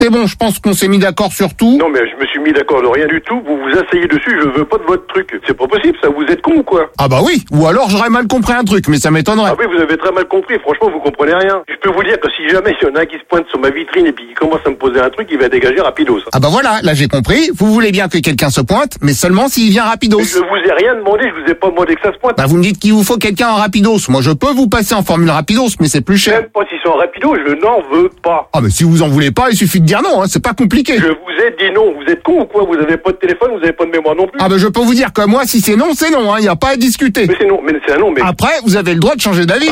C'est bon, je pense qu'on s'est mis d'accord sur tout. Non, mais je me suis mis d'accord de rien du tout. Vous vous asseyez dessus, je veux pas de votre truc. C'est pas possible, ça. Vous êtes con ou quoi? Ah bah oui, ou alors j'aurais mal compris un truc, mais ça m'étonnerait. Ah oui, vous avez très mal compris. Franchement, vous comprenez rien. Je peux vous dire que si jamais il y en a un qui se pointe sur ma vitrine et puis qui commence à me poser un truc, il va dégager rapidos. Ah bah voilà, là j'ai compris. Vous voulez bien que quelqu'un se pointe, mais seulement s'il vient rapidos. Mais je vous ai rien demandé, je vous ai pas demandé que ça se pointe. Bah vous me dites qu'il vous faut quelqu'un en rapidos. Moi je peux vous passer en formule rapidos, mais c'est plus cher. Même pas s'ils sont rapidos, je n'en veux pas. Ah mais si vous en voulez pas, il suffit de dire non, hein, c'est pas compliqué. Je vous ai dit non. Vous êtes con ou quoi? Vous avez pas de téléphone, vous avez pas de mémoire non plus. Ah bah je peux vous dire que moi si c'est non, c'est non, hein, y a pas à discuter. Mais c'est non, mais c'est un non, mais... Après, vous avez le droit de changer d'avis.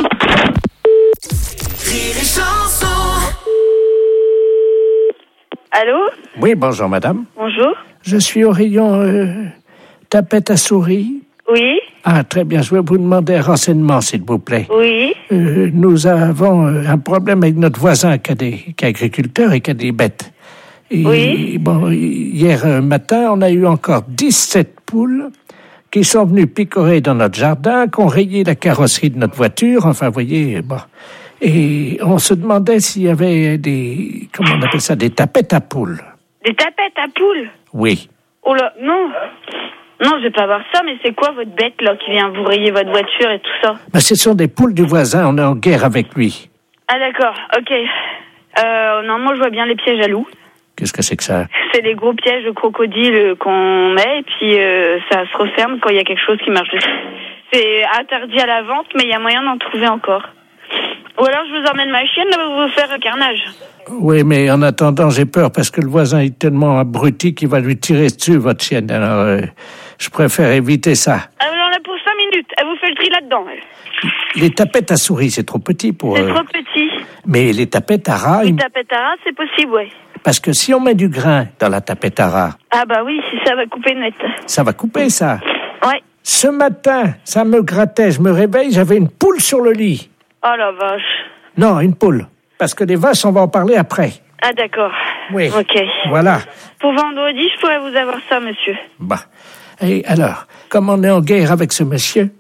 Allô? Oui, bonjour madame. Bonjour. Je suis au rayon tapette à souris. Oui. Ah, très bien, je vais vous demander un renseignement, s'il vous plaît. Oui. Nous avons un problème avec notre voisin qui est agriculteur et qui a des bêtes. Et, Oui. Bon, hier matin, on a eu encore 17 poules qui sont venues picorer dans notre jardin, qui ont rayé la carrosserie de notre voiture, enfin, vous voyez, bon. Et on se demandait s'il y avait des, comment on appelle ça, des tapettes à poules. Des tapettes à poules? Oui. Oh là, non. Non, je vais pas voir ça, mais c'est quoi votre bête, là, qui vient vous rayer votre voiture et tout ça? Ben, ce sont des poules du voisin, on est en guerre avec lui. Ah, d'accord, ok. Non, moi, je vois bien les pièges à loups. Qu'est-ce que c'est que ça? C'est les gros pièges de crocodile qu'on met, et puis ça se referme quand il y a quelque chose qui marche dessus. C'est interdit à la vente, mais il y a moyen d'en trouver encore. Ou alors je vous emmène ma chienne, elle va vous faire un carnage. Oui, mais en attendant, j'ai peur parce que le voisin est tellement abruti qu'il va lui tirer dessus, votre chienne. Alors, je préfère éviter ça. Elle en a pour 5 minutes. Elle vous fait le tri là-dedans, elle. Les tapettes à souris, c'est trop petit pour... C'est trop petit. Mais les tapettes à rat... Les tapettes à rat, c'est possible, ouais. Parce que si on met du grain dans la tapette à rat... Ah bah oui, si ça va couper net. Ça va couper, ça. Ouais. Ce matin, ça me grattait, je me réveille, j'avais une poule sur le lit. Oh la vache. Non, une poule. Parce que les vaches, on va en parler après. Ah d'accord. Oui. Ok. Voilà. Pour vendredi, je pourrais vous avoir ça, monsieur. Bah. Et alors, comme on est en guerre avec ce monsieur,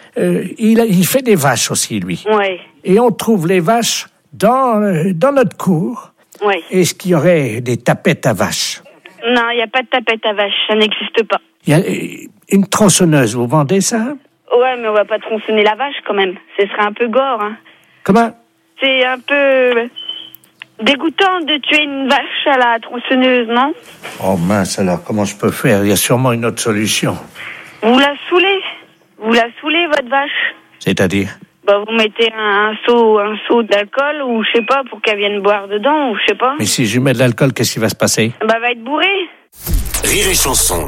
il fait des vaches aussi, lui. Ouais. Et on trouve les vaches dans notre cour. Ouais. Est-ce qu'il y aurait des tapettes à vaches? Non, il n'y a pas de tapette à vache, ça n'existe pas. Il y a une tronçonneuse, vous vendez ça? Ouais, mais on va pas tronçonner la vache quand même. Ce serait un peu gore, hein. Comment? C'est un peu dégoûtant de tuer une vache à la tronçonneuse, non? Oh mince, alors comment je peux faire? Il y a sûrement une autre solution. Vous la saoulez. Vous la saoulez, votre vache. C'est-à-dire? Bah, vous mettez un seau d'alcool, ou je sais pas, pour qu'elle vienne boire dedans, ou je sais pas. Mais si je lui mets de l'alcool, qu'est-ce qui va se passer? Bah, elle va être bourrée. Rire et chanson.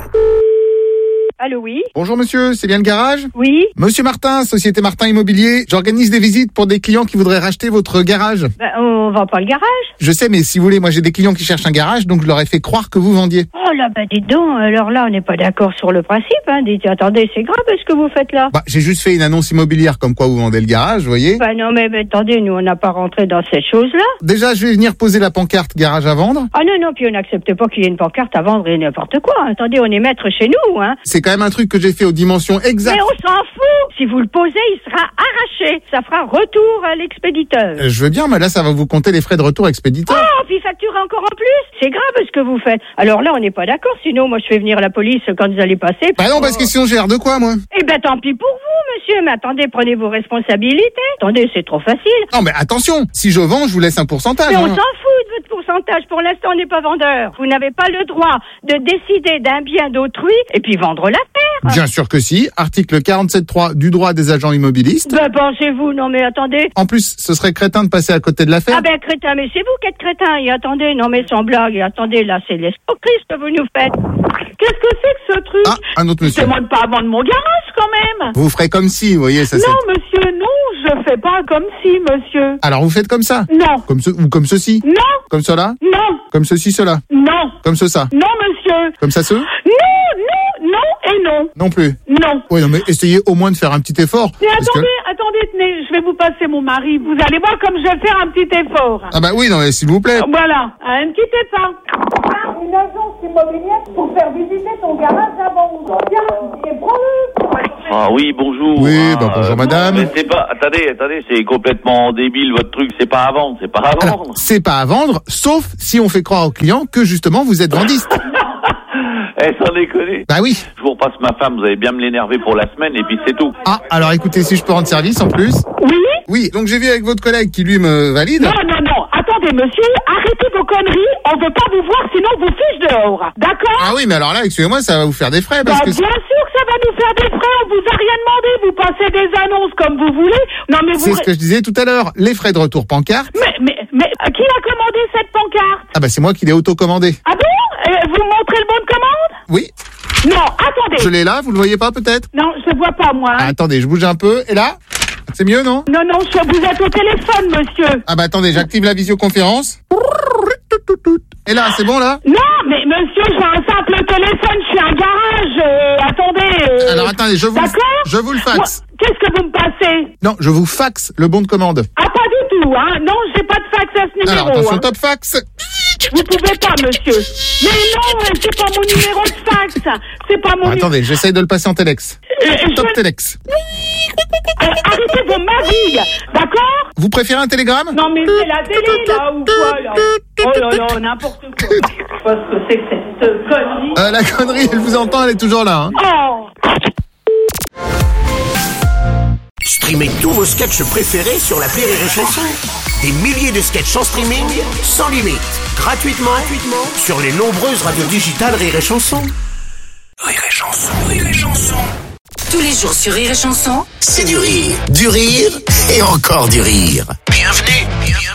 Allô, oui? Bonjour monsieur, c'est bien le garage? Oui? Monsieur Martin, Société Martin Immobilier, j'organise des visites pour des clients qui voudraient racheter votre garage. Ben, on vend pas le garage. Je sais, mais si vous voulez, moi j'ai des clients qui cherchent un garage, donc je leur ai fait croire que vous vendiez. Oh là, ben dites donc, alors là, on n'est pas d'accord sur le principe, hein. Dites, attendez, c'est grave ce que vous faites là. Bah, j'ai juste fait une annonce immobilière comme quoi vous vendez le garage, vous voyez. Ben non, mais attendez, nous, on n'a pas rentré dans ces choses-là. Déjà, je vais venir poser la pancarte garage à vendre. Ah non, puis on n'accepte pas qu'il y ait une pancarte à vendre et n'importe quoi. Attendez, on est maître chez nous, hein. C'est quand même un truc que j'ai fait aux dimensions exactes. Mais on s'en fout. Si vous le posez, il sera arraché. Ça fera retour à l'expéditeur. Je veux bien, mais là, ça va vous compter les frais de retour expéditeur. Oh, puis facturer encore en plus. C'est grave ce que vous faites. Alors là, on n'est pas d'accord. Sinon, moi, je fais venir la police quand vous allez passer. Bah non, parce que sinon, j'ai l'air de quoi, moi? Eh ben, tant pis pour vous, monsieur. Mais attendez, prenez vos responsabilités. Attendez, c'est trop facile. Non, mais attention, si je vends, je vous laisse un pourcentage. Mais on hein. s'en fout de votre pourcentage. Pour l'instant, on n'est pas vendeur. Vous n'avez pas le droit de décider d'un bien d'autrui et puis vendre l'affaire. Bien sûr que si. Article 47.3 du droit des agents immobilistes. Ben, pensez-vous, non mais attendez. En plus, ce serait crétin de passer à côté de l'affaire. Ah ben, crétin, mais c'est vous qui êtes crétin. Et attendez, non mais sans blague. Et attendez, là, c'est l'escroquerie ce que vous nous faites. Qu'est-ce que c'est que ce truc? Ah, un autre monsieur. Demande pas à vendre mon garage quand même. Vous ferez comme si, vous voyez, ça c'est... Non, monsieur, non, je fais pas comme si, monsieur. Alors vous faites comme ça? Non. Comme ce, ou comme ceci? Non. Comme cela? Non. Comme ceci, cela? Non. Comme ça? Non, monsieur. Comme ça, Non, non, non et non. Non plus. Non. Oui, non, mais essayez au moins de faire un petit effort. Mais parce attendez, tenez, je vais vous passer mon mari. Vous allez voir comme je vais faire un petit effort. Ah bah oui, non mais s'il vous plaît. Voilà, ne quittez pas. Une agence immobilière pour faire visiter ton garage avant. Tiens, et prends-le. Ah oui, bonjour. Oui, bonjour madame. Mais c'est pas, attendez, c'est complètement débile votre truc, c'est pas à vendre, c'est pas à vendre. Alors, c'est pas à vendre, sauf si on fait croire aux clients que justement vous êtes vendiste. Sans déconner. Bah oui. Je vous repasse ma femme, vous allez bien me l'énerver pour la semaine et puis c'est tout. Ah, alors écoutez, si je peux rendre service en plus. Oui? Oui, donc j'ai vu avec votre collègue qui lui me valide. Non, attendez monsieur, arrêtez vos conneries, on veut pas vous voir sinon on vous fiche dehors, d'accord? Ah oui, mais alors là, excusez-moi, ça va vous faire des frais parce que... Bien sûr que ça va nous faire des frais, on vous a rien demandé, vous passez des annonces comme vous voulez. Non mais C'est ce que je disais tout à l'heure, les frais de retour pancarte. Mais qui a commandé cette pancarte? Ah bah c'est moi qui l'ai auto-commandé. Ah bon? Vous me montrez le bon de commande? Oui. Non, attendez. Je l'ai là, vous le voyez pas peut-être? Non, je le vois pas moi. Ah, attendez, je bouge un peu, et là? C'est mieux, non? Non, vous êtes au téléphone, monsieur. Ah bah attendez, j'active la visioconférence. Et là, c'est bon là? Non, mais monsieur, j'ai un simple téléphone, je suis un garage. Attendez. Alors attendez, je vous le faxe. Moi, qu'est-ce que vous me passez? Non, je vous faxe le bon de commande. Ah, pas du tout, hein. Non, j'ai pas de fax à ce numéro. Alors attention, hein. top fax. Vous pouvez pas, monsieur. Mais non, c'est pas mon numéro de fax. C'est pas mon Attendez, j'essaye de le passer en téléx. Top téléx. Arrêtez vos magouilles, d'accord? Vous préférez un télégramme? Non, mais c'est la télé, là, ou quoi, là? Oh là là, n'importe quoi. Je sais pas ce que c'est que cette connerie. La connerie, elle vous entend, elle est toujours là. Hein. Oh! Streamez tous vos sketchs préférés sur l'appli Rire et Chanson. Des milliers de sketchs en streaming, sans limite, gratuitement sur les nombreuses radios digitales Rire et Chanson. Rire et Chanson, Rire et Chanson. Tous les jours sur Rire et Chanson, C'est du rire et encore du rire. Bienvenue.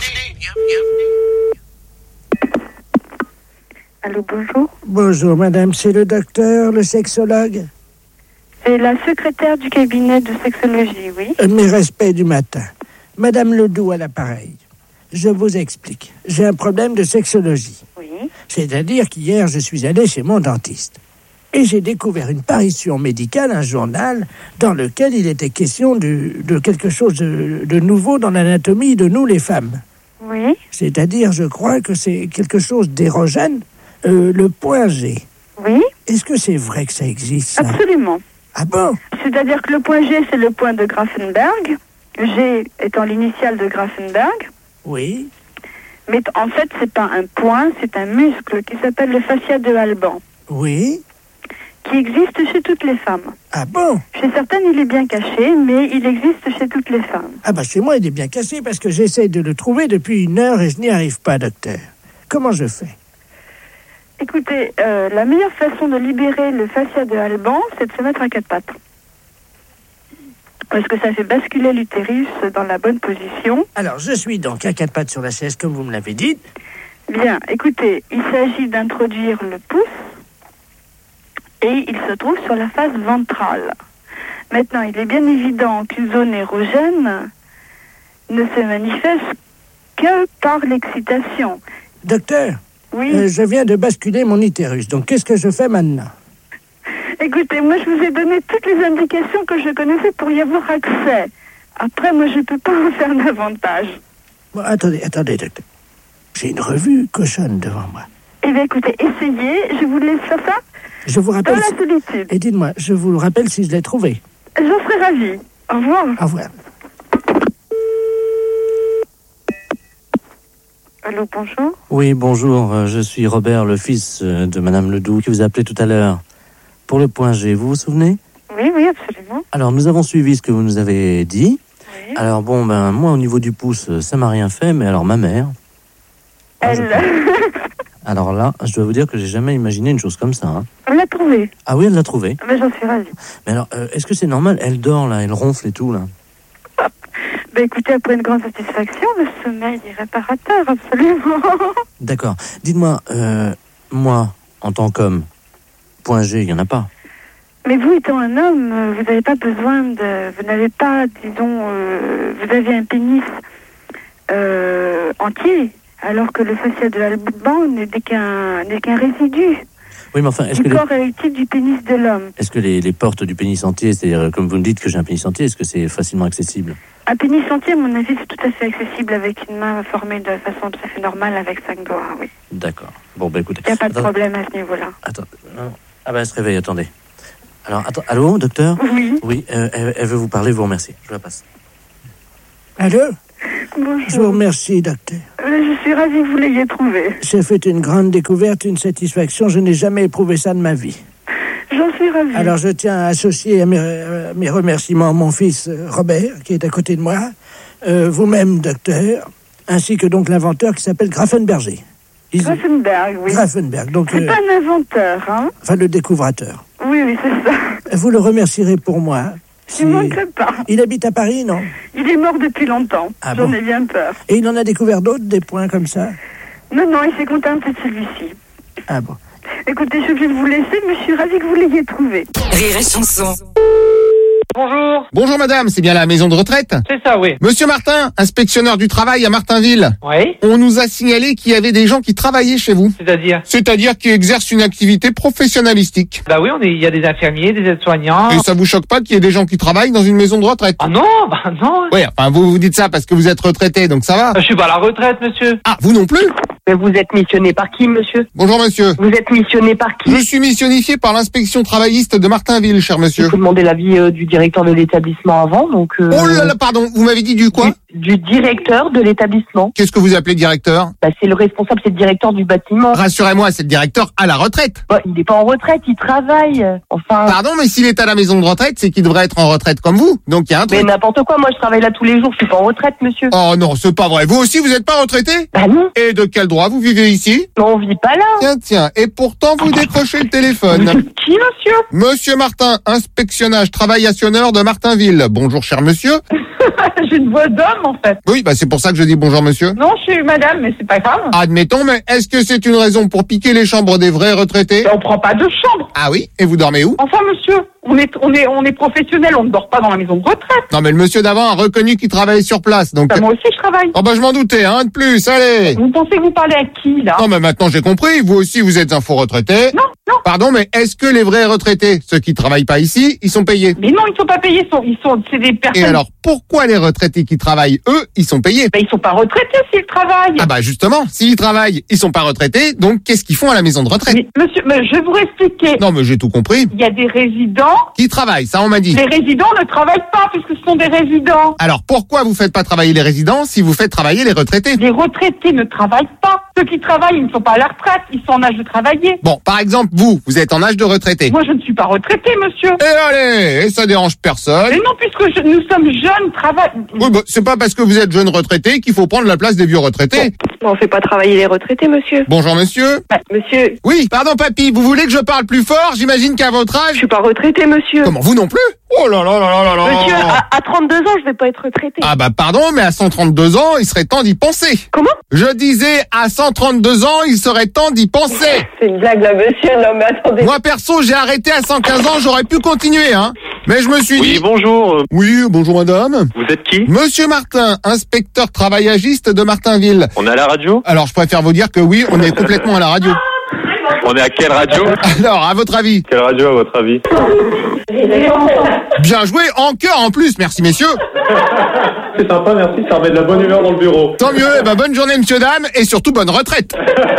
Allô, bonjour. Bonjour madame, c'est le docteur, le sexologue. C'est la secrétaire du cabinet de sexologie, oui. Mes respects du matin. Madame Ledoux à l'appareil. Je vous explique. J'ai un problème de sexologie. Oui. C'est-à-dire qu'hier, je suis allé chez mon dentiste. Et j'ai découvert une parution médicale, un journal, dans lequel il était question de quelque chose de nouveau dans l'anatomie de nous, les femmes. Oui. C'est-à-dire, je crois que c'est quelque chose d'érogène, le point G. Oui. Est-ce que c'est vrai que ça existe, ça? Absolument. Ah bon? C'est-à-dire que le point G, c'est le point de Grafenberg. G étant l'initiale de Grafenberg. Oui. Mais en fait, c'est pas un point, c'est un muscle qui s'appelle le fascia de Alban. Oui. Qui existe chez toutes les femmes. Ah bon? Chez certaines, il est bien caché, mais il existe chez toutes les femmes. Ah bah chez moi, il est bien cassé parce que j'essaie de le trouver depuis 1 heure et je n'y arrive pas, docteur. Comment je fais? Écoutez, la meilleure façon de libérer le fascia de Alban, c'est de se mettre à 4 pattes. Parce que ça fait basculer l'utérus dans la bonne position. Alors, je suis donc à 4 pattes sur la chaise, comme vous me l'avez dit. Bien, écoutez, il s'agit d'introduire le pouce et il se trouve sur la face ventrale. Maintenant, il est bien évident qu'une zone érogène ne se manifeste que par l'excitation. Docteur, oui. Je viens de basculer mon utérus, donc qu'est-ce que je fais maintenant? Écoutez, moi je vous ai donné toutes les indications que je connaissais pour y avoir accès. Après, moi je ne peux pas en faire davantage. Bon, attendez, docteur. J'ai une revue cochonne devant moi. Eh bien écoutez, essayez, je vous laisse faire ça. Je vous rappelle... Dans la solitude. Et dites-moi, je vous rappelle si je l'ai trouvé. J'en serais ravie. Au revoir. Au revoir. Allô, bonjour. Oui, bonjour. Je suis Robert, le fils de Madame Ledoux, qui vous a appelé tout à l'heure. Pour le point G, vous vous souvenez? Oui, absolument. Alors, nous avons suivi ce que vous nous avez dit. Oui. Alors, bon, moi, au niveau du pouce, ça m'a rien fait, mais alors, ma mère... Alors là, je dois vous dire que j'ai jamais imaginé une chose comme ça. Hein. Elle l'a trouvé. Ah oui, elle l'a trouvé. Mais j'en suis ravie. Mais alors, est-ce que c'est normal? Elle dort, là, elle ronfle et tout, là. Ben écoutez, après une grande satisfaction, le sommeil est réparateur, absolument. D'accord. Dites-moi, moi, en tant qu'homme, point G, il n'y en a pas. Mais vous étant un homme, vous n'avez pas besoin de... Vous n'avez pas, disons... vous avez un pénis entier, alors que le fascia de Alban n'est qu'un résidu. Oui, mais enfin, est-ce du que corps érectile du pénis de l'homme. est-ce que les portes du pénis entier, c'est-à-dire, comme vous me dites que j'ai un pénis entier, est-ce que c'est facilement accessible? Un pénis entier, à mon avis, c'est tout à fait accessible avec une main formée de façon tout à fait normale avec 5 doigts, oui. D'accord. Bon, bah écoutez. Il n'y a pas de problème à ce niveau-là. Attends. Ah bah elle se réveille, attendez. Alors, attends, allô, docteur? Oui. Oui, elle veut vous parler, vous remercie. Je la passe. Allô? Bonjour. Je vous remercie, docteur. Je suis ravie que vous l'ayez trouvé. J'ai fait une grande découverte, une satisfaction. Je n'ai jamais éprouvé ça de ma vie. J'en suis ravie. Alors, je tiens à associer à mes remerciements mon fils Robert, qui est à côté de moi, vous-même, docteur, ainsi que donc l'inventeur qui s'appelle Grafenberger. Grafenberg, oui. Grafenberg, donc... C'est pas un inventeur, hein? Enfin, le découvrateur. Oui, c'est ça. Vous le remercierez pour moi. Je ne manquerai pas. Il habite à Paris, non? Il est mort depuis longtemps. Ah J'en bon? ai bien peur. Et il en a découvert d'autres, des points comme ça? Non, il s'est contenté de celui-ci. Ah bon? Écoutez, je suis obligée de vous laisser, mais je suis ravie que vous l'ayez trouvé. Rire et chanson. Bonjour. Bonjour madame, c'est bien la maison de retraite? C'est ça, oui. Monsieur Martin, inspectionneur du travail à Martinville. Oui. On nous a signalé qu'il y avait des gens qui travaillaient chez vous. C'est-à-dire qui exercent une activité professionnalistique. Bah oui, il y a des infirmiers, des aides-soignants. Et ça vous choque pas qu'il y ait des gens qui travaillent dans une maison de retraite? Ah non, bah non. Oui, enfin vous dites ça parce que vous êtes retraité, donc ça va. Je suis pas à la retraite, monsieur. Ah, vous non plus? Mais vous êtes missionné par qui, monsieur? Bonjour monsieur. Vous êtes missionné par qui? Je suis missionnifié par l'inspection travailliste de Martinville, cher monsieur. Il faut demander l'avis du directeur de l'établissement avant, donc... Oh là là, pardon, vous m'avez dit du quoi? Du directeur de l'établissement. Qu'est-ce que vous appelez directeur? Bah, c'est le responsable, c'est le directeur du bâtiment. Rassurez-moi, c'est le directeur à la retraite. Bah, il n'est pas en retraite, il travaille. Enfin... Pardon, mais s'il est à la maison de retraite, c'est qu'il devrait être en retraite comme vous. Donc il y a un truc. Mais n'importe quoi, moi je travaille là tous les jours, je suis pas en retraite, monsieur. Oh non, c'est pas vrai. Vous aussi, vous êtes pas retraité? Bah non. Et de quel droit vous vivez ici? Non, on vit pas là. Tiens, et pourtant vous décrochez le téléphone. Qui, monsieur? Monsieur Martin, inspectionnage travaillationneur de Martinville. Bonjour, cher monsieur. J'ai une voix d'homme, en fait. Oui, bah c'est pour ça que je dis bonjour, monsieur. Non, je suis madame, mais c'est pas grave. Admettons, mais est-ce que c'est une raison pour piquer les chambres des vrais retraités? On prend pas de chambre. Ah oui? Et vous dormez où? Enfin, monsieur, on est professionnel, on ne dort pas dans la maison de retraite. Non, mais le monsieur d'avant a reconnu qu'il travaillait sur place, donc... Bah, moi aussi, je travaille. Oh bah je m'en doutais, hein, de plus, allez. Vous pensez que vous parlez à qui, là? Non, mais maintenant j'ai compris, vous aussi vous êtes un faux retraité. Non. Pardon, mais est-ce que les vrais retraités, ceux qui travaillent pas ici, ils sont payés? Mais non, ils sont pas payés, c'est des personnes... Et alors, pourquoi les retraités qui travaillent, eux, ils sont payés? Bah, ils sont pas retraités s'ils travaillent. Ah bah justement, s'ils travaillent, ils sont pas retraités, donc qu'est-ce qu'ils font à la maison de retraite? Mais, monsieur, je vais vous expliquer. Non, mais j'ai tout compris. Il y a des résidents... Qui travaillent, ça on m'a dit. Les résidents ne travaillent pas, puisque ce sont des résidents. Alors, pourquoi vous faites pas travailler les résidents si vous faites travailler les retraités? Les retraités ne travaillent pas. Ceux qui travaillent, ils ne sont pas à la retraite, ils sont en âge de travailler. Bon, par exemple, vous êtes en âge de retraité. Moi, je ne suis pas retraité, monsieur. Et allez, et ça dérange personne. Mais non, puisque nous sommes jeunes, Oui, bah, c'est pas parce que vous êtes jeune retraité qu'il faut prendre la place des vieux retraités. On fait pas travailler les retraités, monsieur. Bonjour, monsieur. Monsieur. Oui, pardon, papy, vous voulez que je parle plus fort? J'imagine qu'à votre âge... Je suis pas retraité, monsieur. Comment, vous non plus? Oh là là là là là là. Monsieur, à 32 ans, je vais pas être retraité. Ah bah pardon, mais à 132 ans, il serait temps d'y penser. Comment? Je disais, à 132 ans, il serait temps d'y penser. C'est une blague là, monsieur, non mais attendez. Moi perso, j'ai arrêté à 115 ans, j'aurais pu continuer, hein. Mais je me suis dit... Oui, bonjour. Oui, bonjour madame. Vous êtes qui? Monsieur Martin, inspecteur travaillagiste de Martinville. On est à la radio? Alors, je préfère vous dire que oui, on est complètement à la radio. On est à quelle radio? Alors, à votre avis? Quelle radio, à votre avis? Bien joué, en chœur en plus, merci messieurs. C'est sympa, merci, ça remet de la bonne humeur dans le bureau. Tant mieux, eh ben, bonne journée monsieur, dame, et surtout bonne retraite.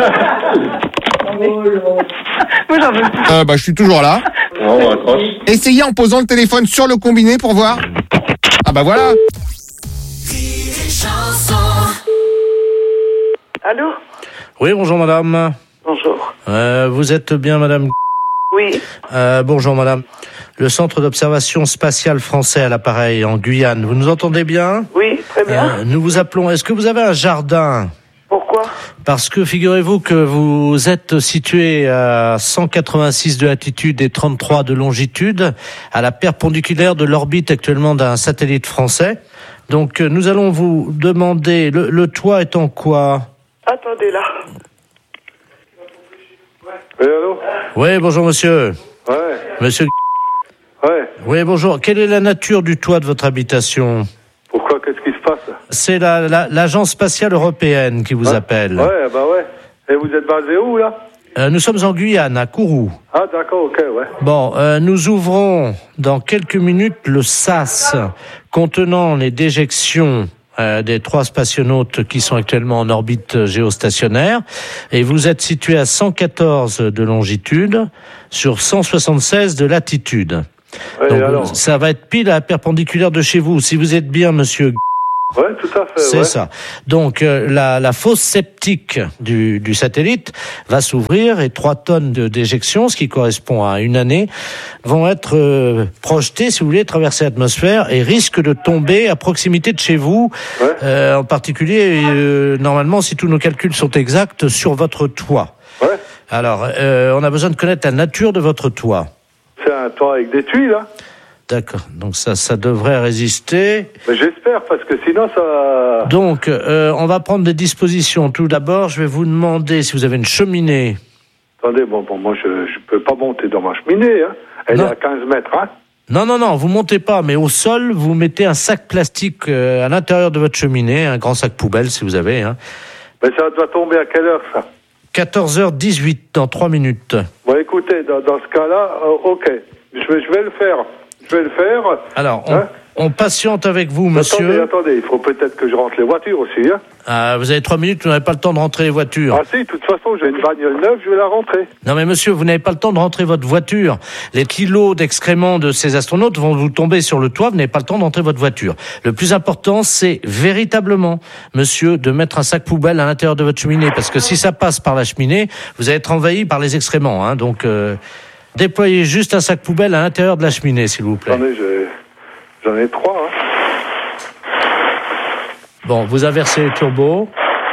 Bah, je suis toujours là. Non, on raccroche. Essayez en posant le téléphone sur le combiné pour voir. Ah bah voilà. Allô? Oui, bonjour madame. Bonjour. Vous êtes bien madame? Oui. Bonjour madame. Le centre d'observation spatiale français à l'appareil en Guyane. Vous nous entendez bien? Oui, très bien. Nous vous appelons. Est-ce que vous avez un jardin? Pourquoi? Parce que figurez-vous que vous êtes situé à 186 de latitude et 33 de longitude, à la perpendiculaire de l'orbite actuellement d'un satellite français. Donc nous allons vous demander, le toit est en quoi? Attendez là. Oui, allô? Oui, bonjour monsieur. Ouais. Monsieur. Ouais. Oui, bonjour. Quelle est la nature du toit de votre habitation? Pourquoi? Qu'est-ce qui se passe? C'est l'agence spatiale européenne qui vous appelle. Ouais, bah ouais. Et vous êtes basé où, là? Nous sommes en Guyane, à Kourou. Ah, d'accord, ok, ouais. Bon, nous ouvrons dans quelques minutes le SAS contenant les déjections des 3 spationautes qui sont actuellement en orbite géostationnaire. Et vous êtes situé à 114 de longitude sur 176 de latitude. Ouais, donc, alors ça va être pile à la perpendiculaire de chez vous. Si vous êtes bien, monsieur... Ouais, tout à fait. C'est ça. Donc la fosse septique du satellite va s'ouvrir et 3 tonnes de déjection, ce qui correspond à une année, vont être projetées, si vous voulez, traverser l'atmosphère et risquent de tomber à proximité de chez vous. Ouais. En particulier, normalement, si tous nos calculs sont exacts, sur votre toit. Ouais. Alors, on a besoin de connaître la nature de votre toit. C'est un toit avec des tuiles, hein. D'accord, donc ça devrait résister. Mais j'espère, parce que sinon ça... Donc, on va prendre des dispositions. Tout d'abord, je vais vous demander si vous avez une cheminée. Attendez, bon, moi je peux pas monter dans ma cheminée, hein. Elle est à 15 mètres, hein. Non, vous montez pas, mais au sol, vous mettez un sac plastique à l'intérieur de votre cheminée, un grand sac poubelle si vous avez, hein. Mais ça doit tomber à quelle heure, ça? 14h18, dans 3 minutes. Bon, écoutez, dans ce cas-là, ok, je vais le faire. Je vais le faire. Alors, on patiente avec vous, monsieur. Attendez, il faut peut-être que je rentre les voitures aussi, hein. Vous avez 3 minutes, vous n'avez pas le temps de rentrer les voitures. Ah si, de toute façon, j'ai une bagnole neuve, je vais la rentrer. Non mais monsieur, vous n'avez pas le temps de rentrer votre voiture. Les kilos d'excréments de ces astronautes vont vous tomber sur le toit, vous n'avez pas le temps de rentrer votre voiture. Le plus important, c'est véritablement, monsieur, de mettre un sac poubelle à l'intérieur de votre cheminée, parce que si ça passe par la cheminée, vous allez être envahi par les excréments, hein. Donc, déployez juste un sac poubelle à l'intérieur de la cheminée, s'il vous plaît. J'en ai 3, hein. Bon, vous inversez les turbos.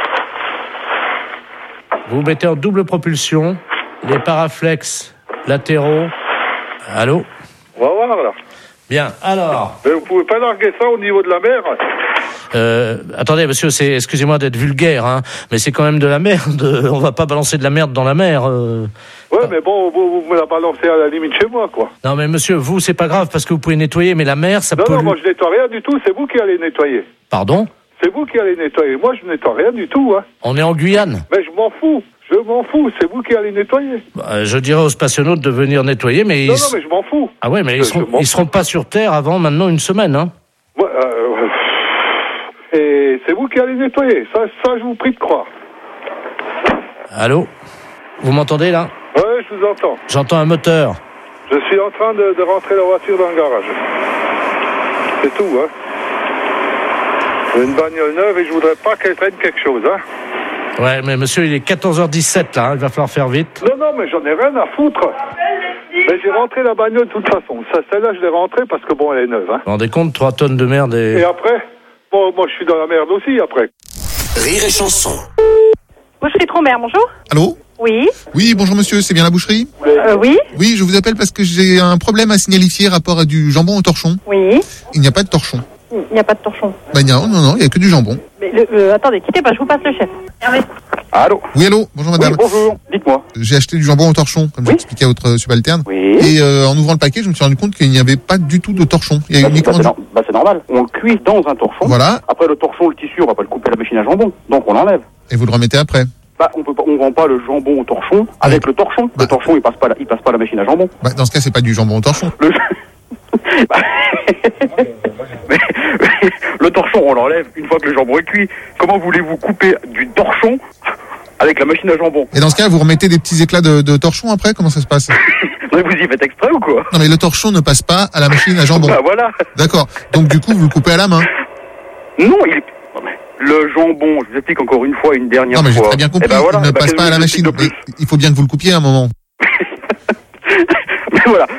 Vous mettez en double propulsion les paraflex latéraux. Allô? On va voir, là. Bien, alors... Mais vous pouvez pas larguer ça au niveau de la mer? Attendez, monsieur, excusez-moi d'être vulgaire, hein, mais c'est quand même de la merde. On va pas balancer de la merde dans la mer. Ouais, mais bon, vous me la balancez à la limite chez moi, quoi. Non, mais monsieur, vous, c'est pas grave parce que vous pouvez nettoyer, mais la mer, ça pollue. Non, moi, je nettoie rien du tout, c'est vous qui allez nettoyer. Pardon? C'est vous qui allez nettoyer. Moi, je nettoie rien du tout, hein. On est en Guyane. Mais je m'en fous. C'est vous qui allez nettoyer. Je dirais aux spationautes de venir nettoyer, mais... Non, mais je m'en fous. Ah ouais, mais ils seront pas sur Terre avant maintenant une semaine, hein. Ouais, et c'est vous qui allez nettoyer. Ça, je vous prie de croire. Allô? Vous m'entendez, là? Ouais, je vous entends. J'entends un moteur. Je suis en train de rentrer la voiture dans le garage. C'est tout, hein. J'ai une bagnole neuve et je voudrais pas qu'elle traîne quelque chose, hein. Ouais, mais monsieur, il est 14h17, là, hein. Il va falloir faire vite. Non, mais j'en ai rien à foutre. Mais j'ai rentré la bagnole de toute façon. Celle-là, je l'ai rentrée parce que bon, elle est neuve, hein. Vous vous rendez compte, 3 tonnes de merde et après? Bon, moi, je suis dans la merde aussi, après. Rire et chanson. Boucherie Trombert, bonjour. Allô? Oui. Oui, bonjour monsieur, c'est bien la boucherie? Oui. Oui, je vous appelle parce que j'ai un problème à signalifier rapport à du jambon au torchon. Oui. Il n'y a pas de torchon. Il n'y a pas de torchon. Ben non, il n'y a que du jambon. Mais attendez, quittez pas, je vous passe le chef. Hervé. Allô? Oui, allô, bonjour madame. Oui, bonjour, dites-moi. J'ai acheté du jambon au torchon, comme j'ai expliqué à votre subalterne. Oui. Et en ouvrant le paquet, je me suis rendu compte qu'il n'y avait pas du tout de torchon. Il y a uniquement c'est normal. On le cuit dans un torchon. Voilà. Après le torchon, le tissu, on va pas le couper à la machine à jambon. Donc on l'enlève. Et vous le remettez après? On vend pas le jambon au torchon avec le torchon. Le torchon, il passe pas la machine à jambon. Dans ce cas, c'est pas du jambon au torchon. Le torchon, on l'enlève une fois que le jambon est cuit. Comment voulez-vous couper du torchon avec la machine à jambon? Et dans ce cas, vous remettez des petits éclats de torchon après? Comment ça se passe? Mais vous y faites exprès ou quoi? Non, mais le torchon ne passe pas à la machine à jambon. Bah voilà. D'accord. Donc du coup, vous le coupez à la main? Non, le jambon, je vous explique encore une fois, une dernière fois. Non, mais j'ai très bien compris. Il ne passe pas à la machine. Il faut bien que vous le coupiez à un moment. Mais voilà.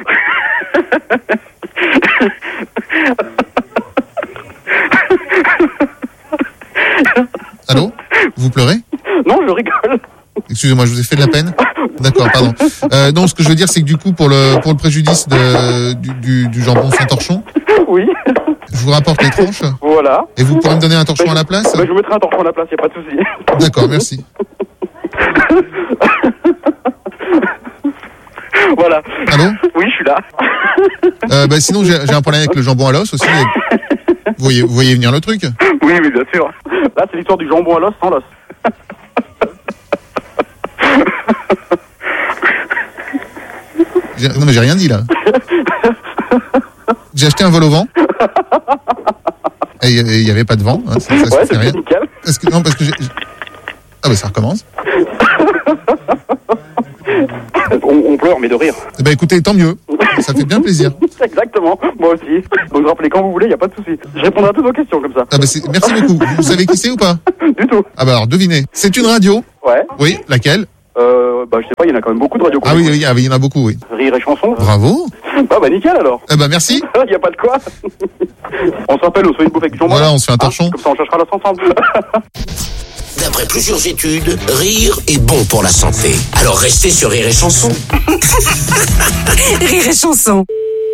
Allô? Vous pleurez? Non, je rigole. Excusez-moi, je vous ai fait de la peine? D'accord, pardon. Non, ce que je veux dire, c'est que du coup, pour le préjudice du jambon sans torchon. Oui. Je vous rapporte les tranches. Voilà. Et vous pourrez me donner un torchon à la place? Je vous mettrai un torchon à la place, il n'y a pas de souci. D'accord, merci. Voilà. Allô? Oui, je suis là. Sinon, j'ai un problème avec le jambon à l'os aussi. Vous voyez venir le truc? Oui, bien sûr. Là, c'est l'histoire du jambon à l'os sans l'os. Non, mais j'ai rien dit, là. J'ai acheté un vol au vent. Et il n'y avait pas de vent. Hein, ça Ouais, fait rien. nickel. Parce que Ah bah ça recommence. On pleure, mais de rire. Eh ben écoutez, tant mieux. Ça fait bien plaisir. Exactement, moi aussi. Donc rappelez quand vous voulez, il n'y a pas de souci. Je répondrai à toutes vos questions comme ça. Ah bah merci beaucoup. Vous savez qui c'est ou pas? Du tout. Ah bah alors devinez. C'est une radio. Ouais. Oui, laquelle? Bah je sais pas, il y en a quand même beaucoup de radios. Ah oui, il y en a beaucoup, oui. Rire et chanson. Bravo. Ah bah nickel alors. Eh bah merci. Il n'y a pas de quoi. On se rappelle, on se fait une bouffe avec Jean. Voilà, on se fait un torchon. Comme ça on cherchera l'os ensemble. D'après plusieurs études, rire est bon pour la santé. Alors restez sur Rire et Chanson. Rire et Chanson.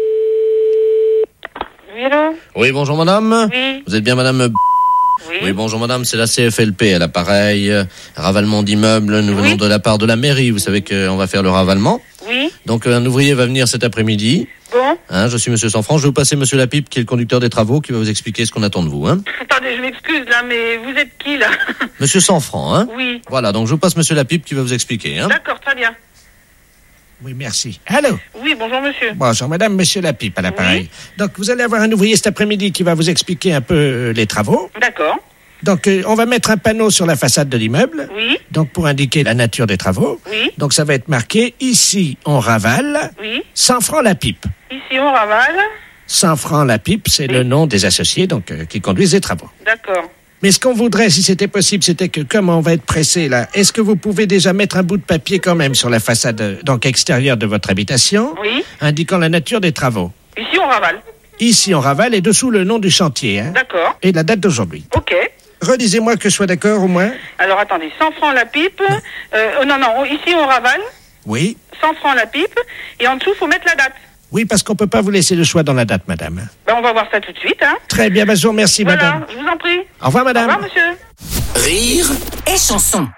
Oui, allô? Oui, bonjour madame. Oui. Vous êtes bien madame? Oui, bonjour madame, c'est la CFLP à l'appareil. Ravalement d'immeubles, nous venons de la part de la mairie. Vous savez qu'on va faire le ravalement. Oui. Donc un ouvrier va venir cet après-midi. Bon. Hein, je suis monsieur Sanfranc, je vais vous passer monsieur Lapipe qui est le conducteur des travaux qui va vous expliquer ce qu'on attend de vous. Hein. Attendez, je m'excuse là, mais vous êtes qui là? Monsieur Sanfranc, hein? Oui. Voilà, donc je vous passe monsieur Lapipe qui va vous expliquer. Hein. D'accord, très bien. Oui, merci. Allô? Oui, bonjour monsieur. Bonjour madame, monsieur Lapipe à l'appareil. Donc vous allez avoir un ouvrier cet après-midi qui va vous expliquer un peu les travaux. D'accord. Donc on va mettre un panneau sur la façade de l'immeuble. Oui. Donc pour indiquer la nature des travaux. Oui. Donc ça va être marqué ici on ravale. Oui. 100 francs la pipe. Ici on ravale. 100 francs la pipe, c'est le nom des associés donc qui conduisent les travaux. D'accord. Mais ce qu'on voudrait, si c'était possible, c'était que, comme on va être pressé là, est-ce que vous pouvez déjà mettre un bout de papier quand même sur la façade donc extérieure de votre habitation, Oui. indiquant la nature des travaux? Ici on ravale. Ici on ravale et dessous le nom du chantier, hein, D'accord. et la date d'aujourd'hui. Ok. Redisez-moi que je sois d'accord au moins. Alors attendez, 100 francs la pipe. Non, ici on ravale. Oui. 100 francs la pipe. Et en dessous, faut mettre la date. Oui, parce qu'on peut pas vous laisser le choix dans la date, madame. Ben, on va voir ça tout de suite, hein. Très bien, je vous remercie, Voilà, madame. je vous en prie. Au revoir, madame. Au revoir, monsieur. Rire et Chanson.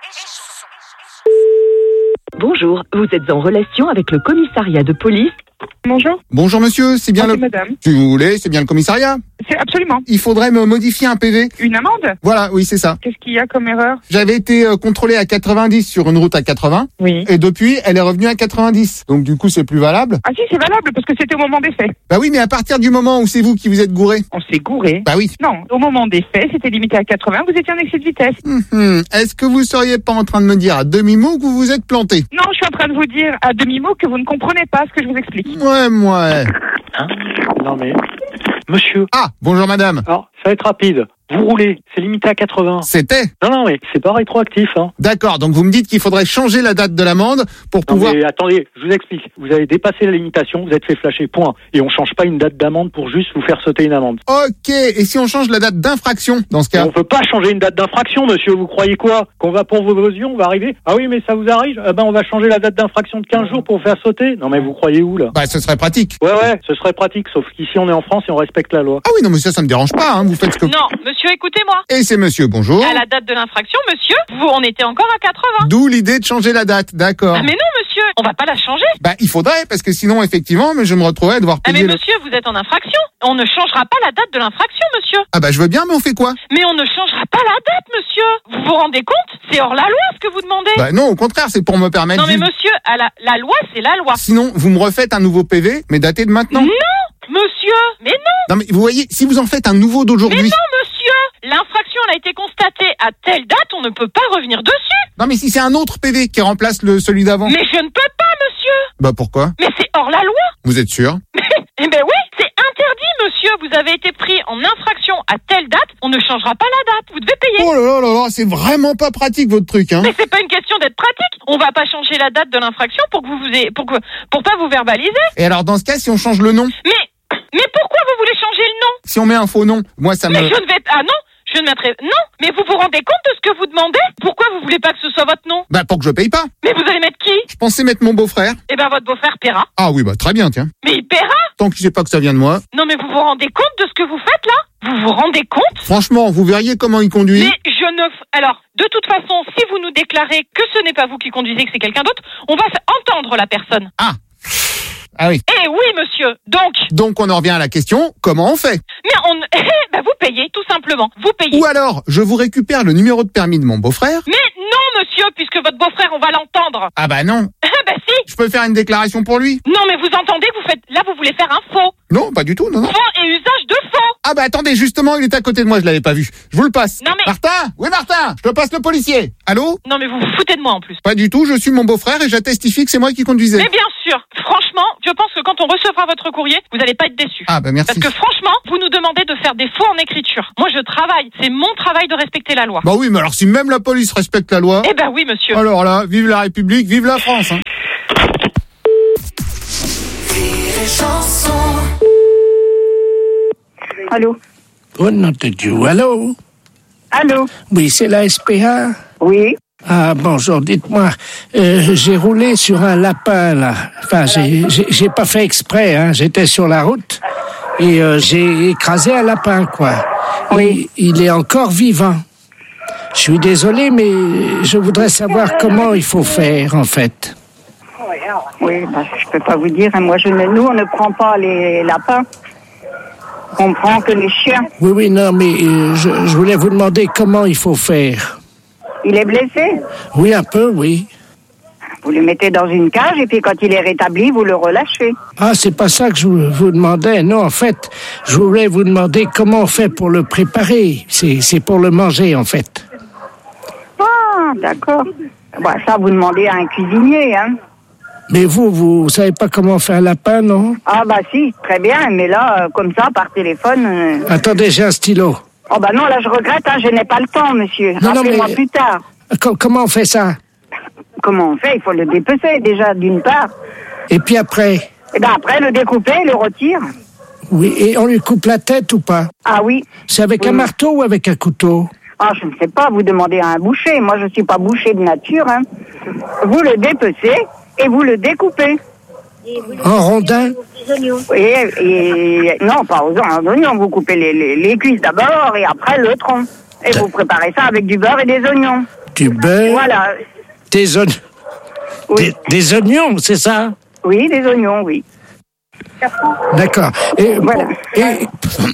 Bonjour, vous êtes en relation avec le commissariat de police. Bonjour. Bonjour monsieur, c'est bien C'est madame. Si vous voulez, c'est bien le commissariat. C'est absolument. Il faudrait me modifier un PV. Une amende? Voilà, oui, c'est ça. Qu'est-ce qu'il y a comme erreur? J'avais été contrôlé à 90 sur une route à 80. Oui. Et depuis, elle est revenue à 90. Donc du coup, c'est plus valable. Ah si, c'est valable parce que c'était au moment des faits. Bah oui, mais à partir du moment où c'est vous qui vous êtes gouré. On s'est gouré? Bah oui. Non, au moment des faits, c'était limité à 80, vous étiez en excès de vitesse. Est-ce que vous seriez pas en train de me dire à demi-mot que vous vous êtes planté? Non, je suis en train de vous dire à demi-mot que vous ne comprenez pas ce que je vous explique. Ouais. Hein? Non mais... Monsieur. Ah, bonjour madame. Alors, ça va être rapide. Vous roulez, c'est limité à 80. C'était? Non, mais c'est pas rétroactif, hein. D'accord, donc vous me dites qu'il faudrait changer la date de l'amende pour pouvoir... Non mais attendez, je vous explique. Vous avez dépassé la limitation, vous êtes fait flasher, point. Et on change pas une date d'amende pour juste vous faire sauter une amende. Ok, et si on change la date d'infraction dans ce cas? On peut pas changer une date d'infraction, monsieur, vous croyez quoi? Qu'on va pour vos yeux, on va arriver? Ah oui, mais ça vous arrive? Eh ben on va changer la date d'infraction de 15 jours pour vous faire sauter? Non mais vous croyez où, là? Bah ce serait pratique. Ouais, ce serait pratique, sauf qu'ici on est en France et on respecte la loi. Ah oui, non mais ça me dérange pas, hein, vous faites ce que... Non, monsieur, écoutez-moi. Et c'est monsieur, bonjour. À la date de l'infraction, monsieur, on était encore à 80. D'où l'idée de changer la date, d'accord. Ah mais non, monsieur, on va pas la changer. Bah il faudrait, parce que sinon effectivement, mais je me retrouverais à devoir Ah payer mais monsieur, vous êtes en infraction. On ne changera pas la date de l'infraction, monsieur. Ah bah je veux bien, mais on fait quoi? Mais on ne changera pas la date, monsieur. Vous vous rendez compte? C'est hors la loi ce que vous demandez. Bah non, au contraire, c'est pour me permettre... Non mais monsieur, la loi, c'est la loi. Sinon, vous me refaites un nouveau PV, mais daté de maintenant? Non, monsieur, mais non. Non mais vous voyez, si vous en faites un nouveau d'aujourd'hui... Mais non, monsieur, l'infraction elle a été constatée à telle date, on ne peut pas revenir dessus. Non mais si c'est un autre PV qui remplace celui d'avant... Mais je ne peux pas, monsieur. Bah pourquoi? Mais c'est hors la loi. Vous êtes sûr? Eh ben oui, c'est interdit, monsieur. Vous avez été pris en infraction à telle date, on ne changera pas la date. Vous devez payer. Oh là là, c'est vraiment pas pratique votre truc, hein. Mais c'est pas une question d'être pratique. On va pas changer la date de l'infraction pour pas vous verbaliser. Et alors dans ce cas, si on change le nom? Mais pourquoi vous voulez changer le nom? Si on met un faux nom, moi ça me... Mais je ne vais... Ah non, je ne mettrai... Non, mais vous vous rendez compte de ce que vous demandez? Pourquoi vous voulez pas que ce soit votre nom? Bah pour que je paye pas. Mais vous allez mettre qui? Je pensais mettre mon beau-frère. Eh ben votre beau-frère paiera. Ah oui, bah très bien, tiens. Mais il paiera? Tant qu'il sait pas que ça vient de moi. Non mais vous vous rendez compte de ce que vous faites là? Vous vous rendez compte? Franchement, vous verriez comment il conduit. Mais je ne... Alors, de toute façon, si vous nous déclarez que ce n'est pas vous qui conduisez, que c'est quelqu'un d'autre, on va entendre la personne. Ah oui. Eh oui, monsieur. Donc on en revient à la question, comment on fait? Mais vous payez, tout simplement. Vous payez. Ou alors, je vous récupère le numéro de permis de mon beau-frère. Mais non, monsieur, puisque votre beau-frère, on va l'entendre. Ah bah non. Bah si. Je peux faire une déclaration pour lui. Non, mais vous entendez, vous voulez faire un faux. Non, pas du tout, non. Faux et usage de faux. Ah bah attendez, justement, il est à côté de moi, je l'avais pas vu. Je vous le passe. Non mais... Martin? Oui, Martin, je te passe le policier. Allô? Non mais vous vous foutez de moi en plus. Pas du tout, je suis mon beau-frère et j'attestifie que c'est moi qui conduisais. Mais bien sûr, franchement, je pense que quand on recevra votre courrier, vous n'allez pas être déçus. Ah bah merci. Parce que franchement, vous nous demandez de faire des faux en écriture. Moi je travaille, c'est mon travail de respecter la loi. Bah oui, mais alors si même la police respecte la loi... Eh ben oui, monsieur. Alors là, vive la République, vive la France, hein. Allô? Oh nom de Dieu, allô? Allô? Oui, c'est la SPA? Oui. Ah, bonjour, dites-moi, j'ai roulé sur un lapin, là. Enfin, j'ai pas fait exprès, hein. J'étais sur la route et j'ai écrasé un lapin, quoi. Oui. Il est encore vivant. Je suis désolé, mais je voudrais savoir comment il faut faire, en fait. Oui, bah, je peux pas vous dire. Hein. Moi, nous, on ne prend pas les lapins. On prend que les chiens. Oui, non, mais je voulais vous demander comment il faut faire. Il est blessé? Oui, un peu, oui. Vous le mettez dans une cage et puis quand il est rétabli, vous le relâchez. Ah, c'est pas ça que je vous demandais. Non, en fait, je voulais vous demander comment on fait pour le préparer. C'est pour le manger, en fait. Ah, d'accord. Bah, ça, vous demandez à un cuisinier, hein. Mais vous savez pas comment faire un lapin, non? Ah bah si, très bien, mais là, comme ça, par téléphone... Attendez, j'ai un stylo. Oh bah non, là, je regrette, hein, je n'ai pas le temps, monsieur. Non, Appelez-moi mais... plus tard. Comment on fait ça? Comment on fait? Il faut le dépecer, déjà, d'une part. Et puis après? Et ben après, le découper, le retire. Oui, et on lui coupe la tête ou pas? Ah oui. C'est avec un marteau ou avec un couteau? Ah, je ne sais pas, vous demandez à un boucher. Moi, je suis pas boucher de nature, hein. Vous le dépecez et vous le découpez. En rondins? Et non, pas aux oignons. Vous coupez les cuisses d'abord et après le tronc. Et vous préparez ça avec du beurre et des oignons. Du beurre? Voilà. Des oignons? Oui. Des oignons, c'est ça? Oui, des oignons, oui. D'accord. Et, voilà.